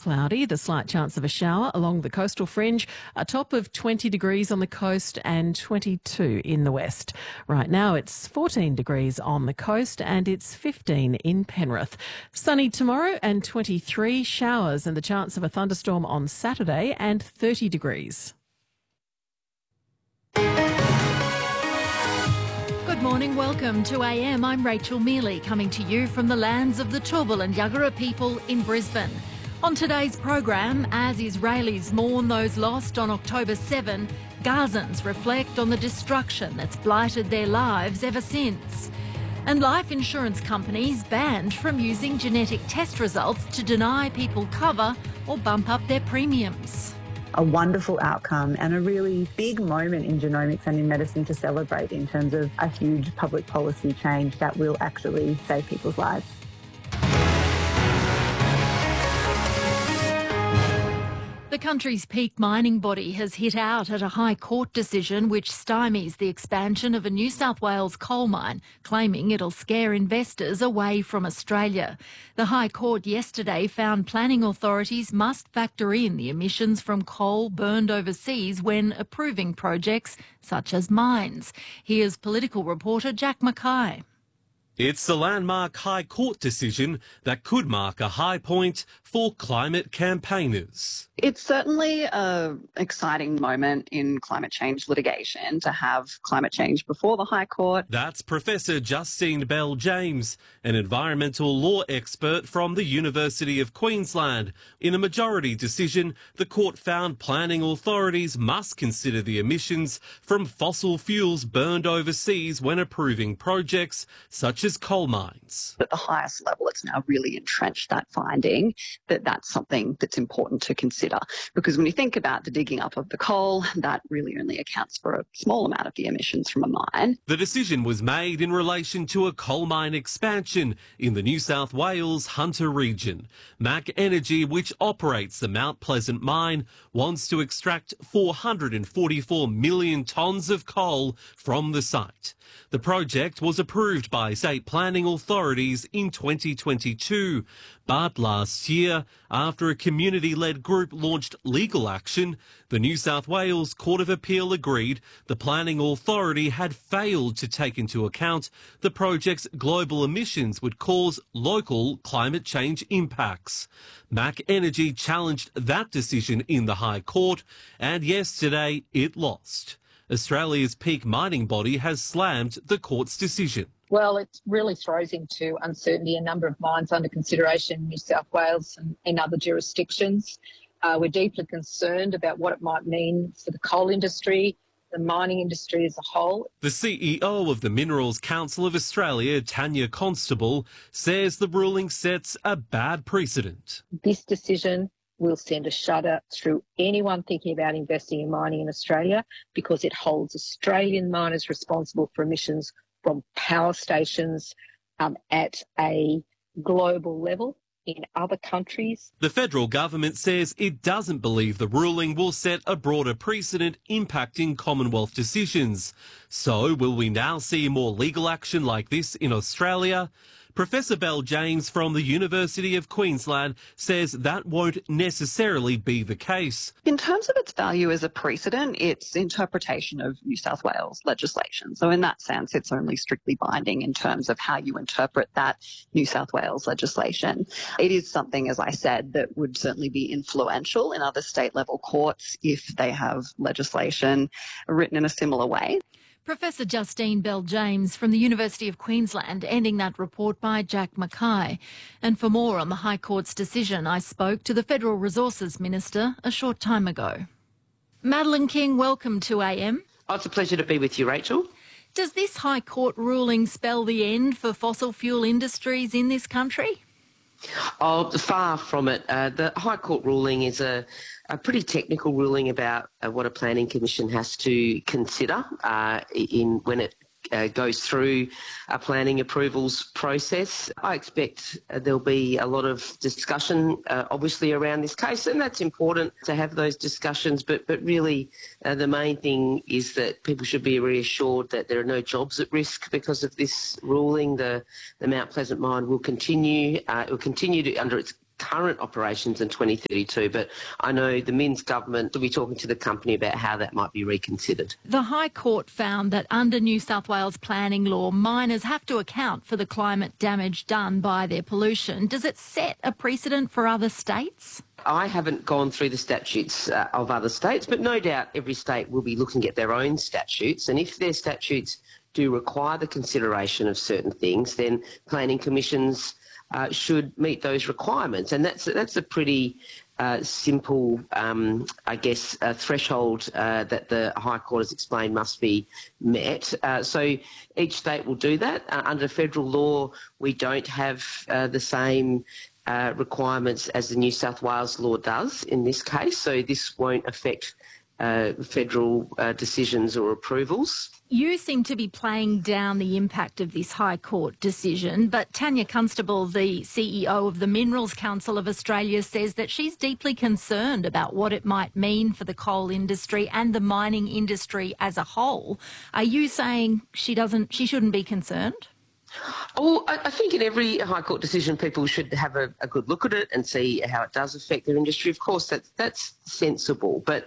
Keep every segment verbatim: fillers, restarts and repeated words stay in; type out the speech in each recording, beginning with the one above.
cloudy, the slight chance of a shower along the coastal fringe, a top of twenty degrees on the coast and twenty-two in the west. Right now it's fourteen degrees on the coast and it's fifteen in Penrith. Sunny tomorrow and twenty-three, showers and the chance of a thunderstorm on Saturday and thirty degrees. Good morning, welcome to A M. I'm Rachel Mealy, coming to you from the lands of the Turrbal and Yagara people in Brisbane. On today's program, as Israelis mourn those lost on October seventh, Gazans reflect on the destruction that's blighted their lives ever since. And life insurance companies banned from using genetic test results to deny people cover or bump up their premiums. A wonderful outcome and a really big moment in genomics and in medicine to celebrate in terms of a huge public policy change that will actually save people's lives. The country's peak mining body has hit out at a High Court decision which stymies the expansion of a New South Wales coal mine, claiming it'll scare investors away from Australia. The High Court yesterday found planning authorities must factor in the emissions from coal burned overseas when approving projects such as mines. Here's political reporter Jack Mackay. It's the landmark High Court decision that could mark a high point for climate campaigners. It's certainly an exciting moment in climate change litigation to have climate change before the High Court. That's Professor Justine Bell-James, an environmental law expert from the University of Queensland. In a majority decision, the court found planning authorities must consider the emissions from fossil fuels burned overseas when approving projects such as coal mines. At the highest level, it's now really entrenched that finding that that's something that's important to consider. Because when you think about the digging up of the coal, that really only accounts for a small amount of the emissions from a mine. The decision was made in relation to a coal mine expansion in the New South Wales Hunter region. Mac Energy, which operates the Mount Pleasant mine, wants to extract four hundred forty-four million tonnes of coal from the site. The project was approved by state planning authorities in twenty twenty-two, but last year, after a community-led group launched legal action, the New South Wales Court of Appeal agreed the planning authority had failed to take into account the project's global emissions would cause local climate change impacts. Mac Energy challenged that decision in the High Court, and yesterday it lost. Australia's peak mining body has slammed the court's decision. Well, it really throws into uncertainty a number of mines under consideration in New South Wales and in other jurisdictions. Uh, we're deeply concerned about what it might mean for the coal industry, the mining industry as a whole. The C E O of the Minerals Council of Australia, Tanya Constable, says the ruling sets a bad precedent. This decision will send a shudder through anyone thinking about investing in mining in Australia because it holds Australian miners responsible for emissions from power stations um, at a global level in other countries. The federal government says it doesn't believe the ruling will set a broader precedent impacting Commonwealth decisions. So will we now see more legal action like this in Australia? Professor Bell-James from the University of Queensland says that won't necessarily be the case. In terms of its value as a precedent, it's interpretation of New South Wales legislation. So in that sense, it's only strictly binding in terms of how you interpret that New South Wales legislation. It is something, as I said, that would certainly be influential in other state-level courts if they have legislation written in a similar way. Professor Justine Bell-James from the University of Queensland, ending that report by Jack Mackay. And for more on the High Court's decision, I spoke to the Federal Resources Minister a short time ago. Madeline King, welcome to A M. Oh, it's a pleasure to be with you, Rachel. Does this High Court ruling spell the end for fossil fuel industries in this country? Oh, far from it. Uh, the High Court ruling is a, a pretty technical ruling about uh, what a planning commission has to consider uh, in when it uh, goes through a planning approvals process. I expect uh, there'll be a lot of discussion, uh, obviously, around this case, and that's important to have those discussions. But but really, uh, the main thing is that people should be reassured that there are no jobs at risk because of this ruling. The the Mount Pleasant mine will continue. Uh, it will continue to under its current operations in twenty thirty-two, but I know the Minns government will be talking to the company about how that might be reconsidered. The High Court found that under New South Wales planning law, miners have to account for the climate damage done by their pollution. Does it set a precedent for other states? I haven't gone through the statutes uh, of other states, but no doubt every state will be looking at their own statutes, and if their statutes do require the consideration of certain things, then planning commissions Uh, should meet those requirements, and that's that's a pretty uh, simple, um, I guess, uh, threshold uh, that the High Court has explained must be met. Uh, so each state will do that. Uh, under federal law, we don't have uh, the same uh, requirements as the New South Wales law does in this case, so this won't affect uh, federal uh, decisions or approvals. You seem to be playing down the impact of this High Court decision, but Tanya Constable, the C E O of the Minerals Council of Australia, says that she's deeply concerned about what it might mean for the coal industry and the mining industry as a whole. Are you saying she doesn't, she shouldn't be concerned? Oh, I, I think in every High Court decision, people should have a, a good look at it and see how it does affect their industry. Of course, that's that's sensible. But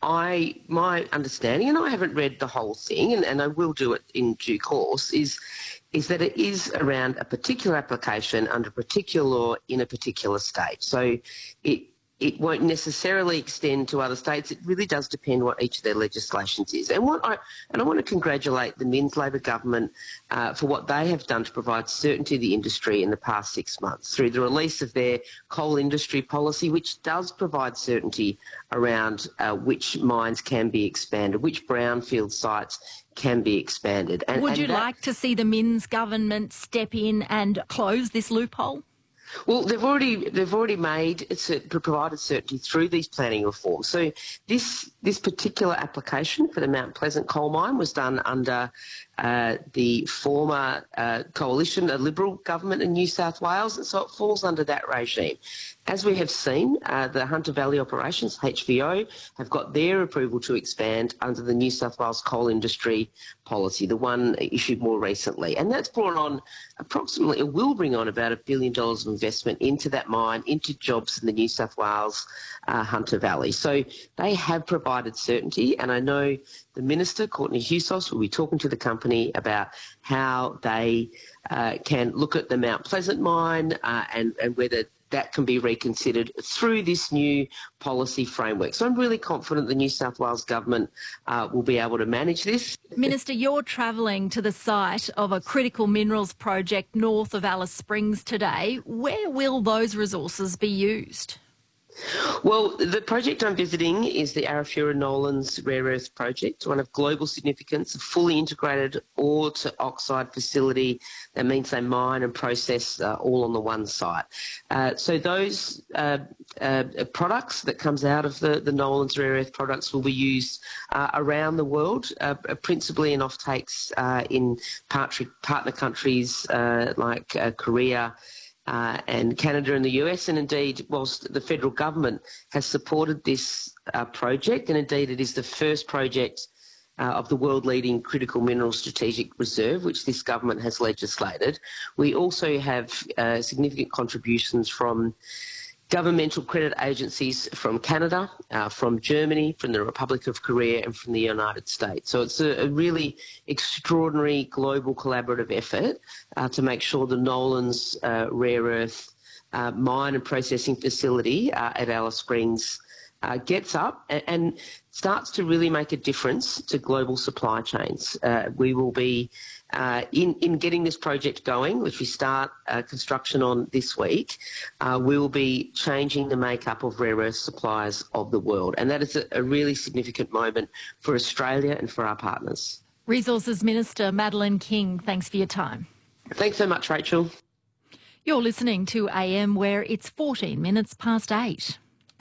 I, my understanding, and I haven't read the whole thing, and, and I will do it in due course, is is that it is around a particular application under a particular law in a particular state. So it. It won't necessarily extend to other states. It really does depend what each of their legislations is. And what I and I want to congratulate the Minns Labor government uh, for what they have done to provide certainty to the industry in the past six months through the release of their coal industry policy, which does provide certainty around uh, which mines can be expanded, which brownfield sites can be expanded. And, Would and you that, like to see the Minns government step in and close this loophole? Well, they've already they've already made it's provided certainty through these planning reforms. So this this particular application for the Mount Pleasant coal mine was done under uh, the former uh, coalition, a Liberal government in New South Wales, and so it falls under that regime. As we have seen, uh, the Hunter Valley Operations, H V O, have got their approval to expand under the New South Wales coal industry policy, the one issued more recently. And that's brought on approximately, it will bring on about a billion dollars of investment into that mine, into jobs in the New South Wales uh, Hunter Valley. So they have provided certainty, and I know the Minister, Courtney Hewsos, will be talking to the company about how they uh, can look at the Mount Pleasant mine uh, and, and whether that can be reconsidered through this new policy framework. So I'm really confident the New South Wales government uh, will be able to manage this. Minister, you're travelling to the site of a critical minerals project north of Alice Springs today. Where will those resources be used? Well, the project I'm visiting is the Arafura Nolans Rare Earth Project, one of global significance, a fully integrated ore to oxide facility. That means they mine and process uh, all on the one site. Uh, so those uh, uh, products that comes out of the, the Nolans Rare Earth products will be used uh, around the world, uh, principally in offtakes uh, in partner, partner countries uh, like uh, Korea, Uh, and Canada and the U S, and indeed, whilst the federal government has supported this uh, project, and indeed it is the first project uh, of the world-leading critical mineral strategic reserve, which this government has legislated, we also have uh, significant contributions from governmental credit agencies from Canada, uh, from Germany, from the Republic of Korea, and from the United States. So it's a, a really extraordinary global collaborative effort uh, to make sure the Nolans uh, rare earth uh, mine and processing facility uh, at Alice Springs uh, gets up and, and starts to really make a difference to global supply chains. Uh, we will be Uh, in, in getting this project going, which we start uh, construction on this week, uh, we will be changing the makeup of rare earth suppliers of the world. And that is a, a really significant moment for Australia and for our partners. Resources Minister Madeleine King, thanks for your time. Thanks so much, Rachel. You're listening to A M, where it's fourteen minutes past eight.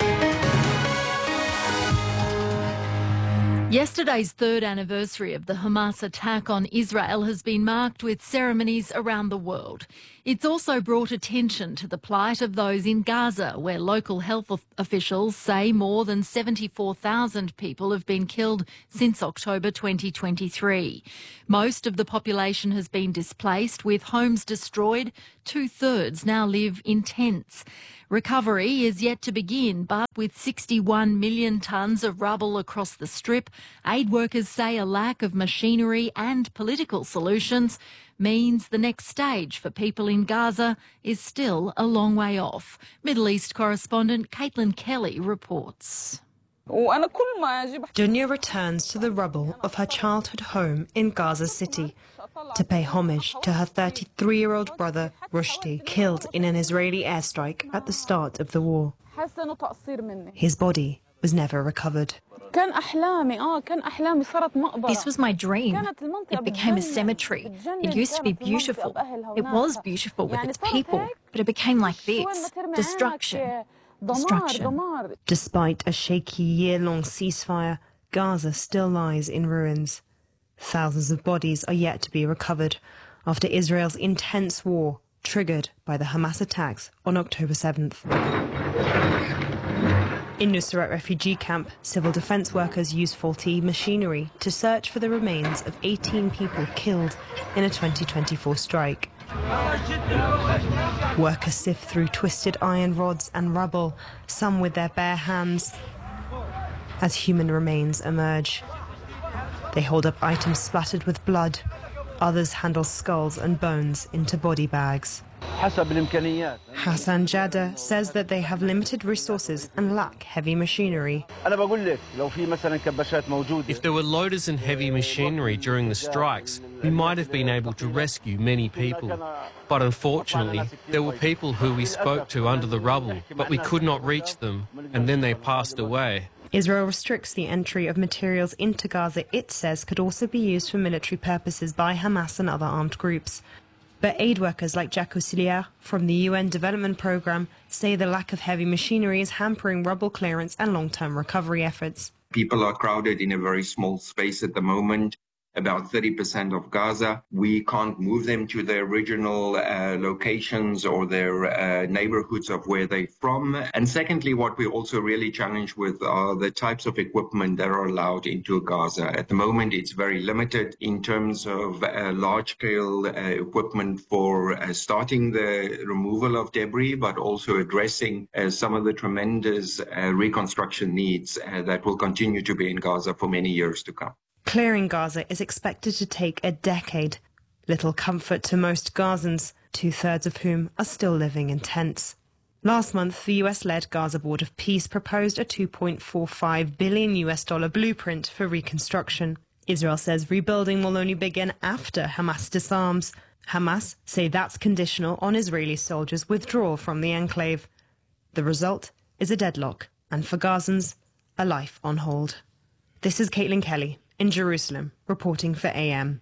Yesterday's third anniversary of the Hamas attack on Israel has been marked with ceremonies around the world. It's also brought attention to the plight of those in Gaza, where local health officials say more than seventy-four thousand people have been killed since October twenty twenty-three. Most of the population has been displaced, with homes destroyed. Two-thirds now live in tents. Recovery is yet to begin, but with sixty-one million tonnes of rubble across the Strip, aid workers say a lack of machinery and political solutions means the next stage for people in Gaza is still a long way off. Middle East correspondent Caitlin Kelly reports. Dunya returns to the rubble of her childhood home in Gaza City to pay homage to her thirty-three-year-old brother Rushdie, killed in an Israeli airstrike at the start of the war. His body was never recovered. This was my dream. It became a cemetery. It used to be beautiful. It was beautiful with its people, but it became like this. Destruction. Destruction. Despite a shaky year-long ceasefire, Gaza still lies in ruins. Thousands of bodies are yet to be recovered after Israel's intense war triggered by the Hamas attacks on October seventh. In Nusrat refugee camp, civil defence workers use faulty machinery to search for the remains of eighteen people killed in a twenty twenty-four strike. Workers sift through twisted iron rods and rubble, some with their bare hands, as human remains emerge. They hold up items splattered with blood. Others handle skulls and bones into body bags. Hassan Jada says that they have limited resources and lack heavy machinery. If there were loaders and heavy machinery during the strikes, we might have been able to rescue many people. But unfortunately, there were people who we spoke to under the rubble, but we could not reach them, and then they passed away. Israel restricts the entry of materials into Gaza it says could also be used for military purposes by Hamas and other armed groups. But aid workers like Jacques Auxiliaire from the U N Development Programme say the lack of heavy machinery is hampering rubble clearance and long-term recovery efforts. People are crowded in a very small space at the moment. About thirty percent of Gaza, we can't move them to their original uh, locations or their uh, neighborhoods of where they're from. And secondly, what we're also really challenged with are the types of equipment that are allowed into Gaza. At the moment, it's very limited in terms of uh, large-scale uh, equipment for uh, starting the removal of debris, but also addressing uh, some of the tremendous uh, reconstruction needs uh, that will continue to be in Gaza for many years to come. Clearing Gaza is expected to take a decade. Little comfort to most Gazans, two-thirds of whom are still living in tents. Last month, the U S-led Gaza Board of Peace proposed a two point four five billion U S dollar blueprint for reconstruction. Israel says rebuilding will only begin after Hamas disarms. Hamas say that's conditional on Israeli soldiers' withdrawal from the enclave. The result is a deadlock, and for Gazans, a life on hold. This is Caitlin Kelly in Jerusalem, reporting for A M.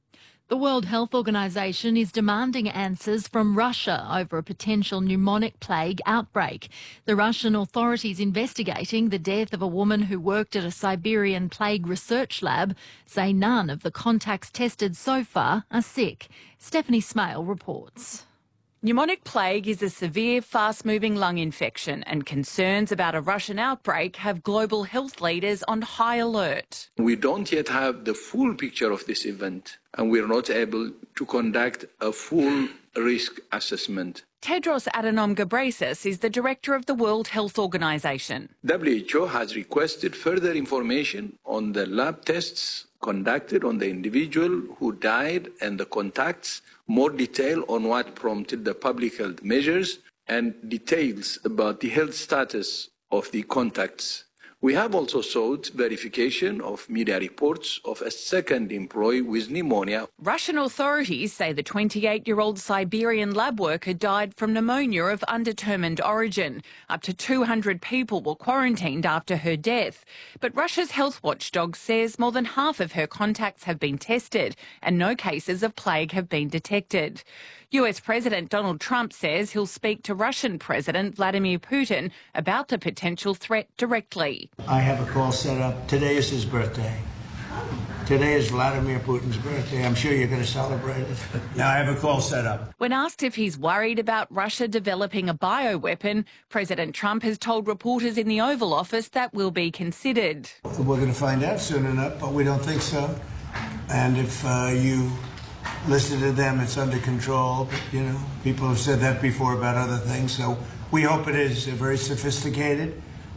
The World Health Organization is demanding answers from Russia over a potential pneumonic plague outbreak. The Russian authorities investigating the death of a woman who worked at a Siberian plague research lab say none of the contacts tested so far are sick. Stephanie Smale reports. Pneumonic plague is a severe, fast-moving lung infection, and concerns about a Russian outbreak have global health leaders on high alert. We don't yet have the full picture of this event, and we're not able to conduct a full risk assessment. Tedros Adhanom Ghebreyesus is the director of the World Health Organization. W H O has requested further information on the lab tests conducted on the individual who died and the contacts, more detail on what prompted the public health measures, and details about the health status of the contacts. We have also sought verification of media reports of a second employee with pneumonia. Russian authorities say the twenty-eight-year-old Siberian lab worker died from pneumonia of undetermined origin. Up to two hundred people were quarantined after her death. But Russia's health watchdog says more than half of her contacts have been tested and no cases of plague have been detected. U S President Donald Trump says he'll speak to Russian President Vladimir Putin about the potential threat directly. I have a call set up. Today is his birthday. Today is Vladimir Putin's birthday. I'm sure you're going to celebrate it. Now I have a call set up. When asked if he's worried about Russia developing a bioweapon, President Trump has told reporters in the Oval Office that will be considered. We're going to find out soon enough, but we don't think so. And if uh, you listen to them, it's under control. But, you know, people have said that before about other things, so We hope it is very sophisticated.